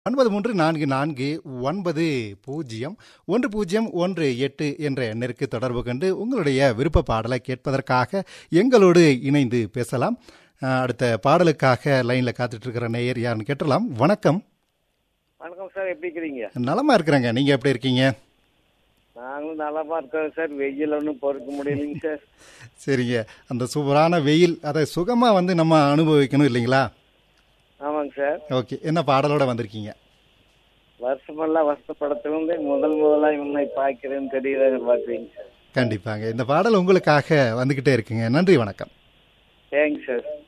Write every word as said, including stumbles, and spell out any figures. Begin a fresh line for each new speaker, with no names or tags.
ஒன்பது மூன்று நான்கு நான்கு ஒன்பது பூஜ்ஜியம் ஒன்று பூஜ்ஜியம் ஒன்று எட்டு என்ற எண்ணிற்கு தொடர்பு கொண்டு உங்களுடைய விருப்ப பாடலை கேட்பதற்காக எங்களோடு இணைந்து பேசலாம். அஹ், அடுத்த பாடலுக்காக லைனில் காத்துட்டு இருக்கிற நேயர் யாருன்னு கேட்டலாம். வணக்கம்.
வணக்கம் சார், எப்படி இருக்கிறீங்க?
நலமா இருக்கிறேங்க, நீங்க எப்படி இருக்கீங்க?
நாங்களும் நலமா இருக்கோம் சார். வெயில் ஒன்றும் பொறுக்க முடியலைங்க சார்.
சரிங்க, அந்த சூப்பரான வெயில் அதை சுகமா வந்து நம்ம அனுபவிக்கணும் இல்லைங்களா?
ஆமாங்க சார்.
ஓகே, என்ன பாடலோட வந்திருக்கீங்க?
வருஷமெல்லாம் வருஷப்படத்திலிருந்து முதல் முதலாக உன்னை பார்க்கிறேன்னு தெரியல பார்க்குறீங்க சார்.
கண்டிப்பாங்க, இந்த பாடல் உங்களுக்காக வந்துகிட்டே இருக்குங்க. நன்றி, வணக்கம்.
Thanks sir.